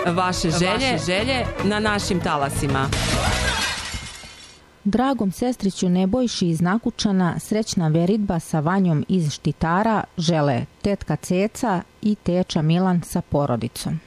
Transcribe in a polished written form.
Vaše želje na našim talasima. Dragom sestriću Nebojši iz Nakučana srećna veridba sa Vanjom iz Štitara žele tetka Ceca i teča Milan sa porodicom.